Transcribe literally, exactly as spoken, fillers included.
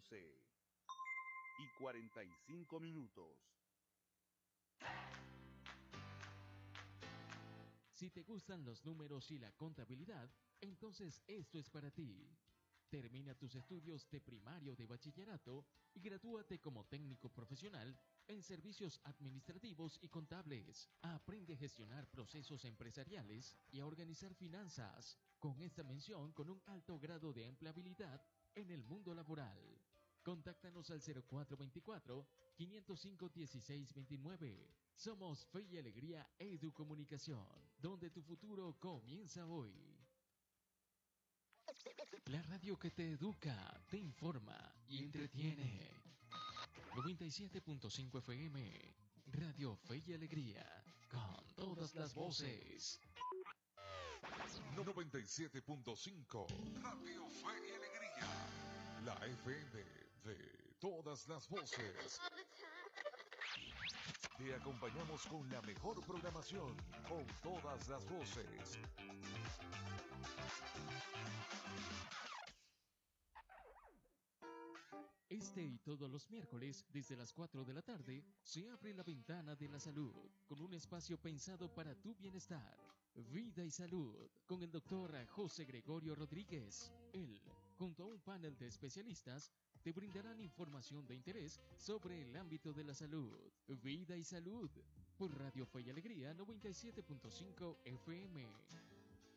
doce y cuarenta y cinco minutos. Si te gustan los números y la contabilidad, entonces esto es para ti. Termina tus estudios de primario de bachillerato y gradúate como técnico profesional en servicios administrativos y contables. Aprende a gestionar procesos empresariales y a organizar finanzas, con esta mención con un alto grado de empleabilidad en el mundo laboral. Contáctanos al cero cuatro veinticuatro, quinientos cinco, dieciséis veintinueve. Somos Fe y Alegría Educomunicación, donde tu futuro comienza hoy. La radio que te educa, te informa y entretiene. noventa y siete punto cinco F M, Radio Fe y Alegría, con todas las voces. noventa y siete punto cinco, Radio Fe y Alegría, la F M de todas las voces. Te acompañamos con la mejor programación, con todas las voces. Este y todos los miércoles, desde las cuatro de la tarde, se abre la ventana de la salud, con un espacio pensado para tu bienestar. Vida y Salud, con el doctor José Gregorio Rodríguez. Él, junto a un panel de especialistas, te brindarán información de interés sobre el ámbito de la salud. Vida y Salud, por Radio Fe y Alegría noventa y siete punto cinco F M.